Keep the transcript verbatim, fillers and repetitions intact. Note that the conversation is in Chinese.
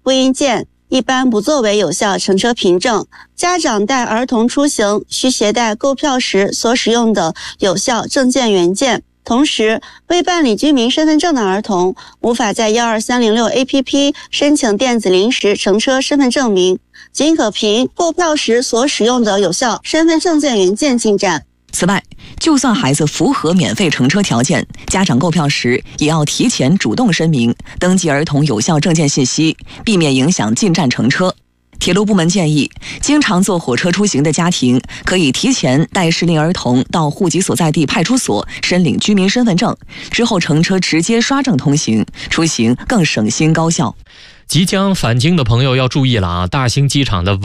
复印件一般不作为有效乘车凭证。家长带儿童出行需携带购票时所使用的有效证件原件。同时，未办理居民身份证的儿童无法在一二三零六 A P P 申请电子临时乘车身份证明，仅可凭购票时所使用的有效身份证件原件进站。 此外，就算孩子符合免费乘车条件，家长购票时也要提前主动声明，登记儿童有效证件信息，避免影响进站乘车。铁路部门建议，经常坐火车出行的家庭可以提前带适龄儿童到户籍所在地派出所申领居民身份证，之后乘车直接刷证通行，出行更省心高效。 即将返京的朋友要注意了啊！大兴机场的